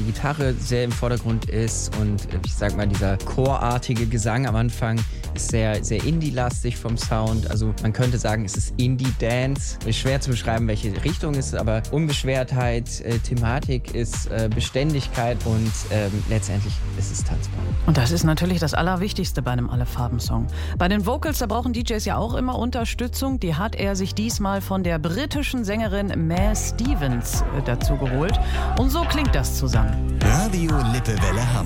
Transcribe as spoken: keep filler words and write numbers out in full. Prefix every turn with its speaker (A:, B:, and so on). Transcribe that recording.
A: Gitarre sehr im Vordergrund ist und ich sag mal, dieser chorartige Gesang am Anfang ist sehr, sehr Indie-lastig vom Sound. Also man könnte sagen, es ist Indie-Dance. Ist schwer zu beschreiben, welche Richtung es ist, aber Unbeschwertheit, äh, Thematik ist äh, Beständigkeit und ähm, letztendlich ist es tanzbar.
B: Und das ist natürlich das Allerwichtigste bei einem Alle-Farben-Song. Bei den Vocals, da brauchen D Js ja auch immer Unterstützung. Die hat er sich diesmal von der britischen Sängerin Mae Stevens äh, dazu geholt. Und so klingt das zusammen.
C: Radio Lippewelle Hamburg.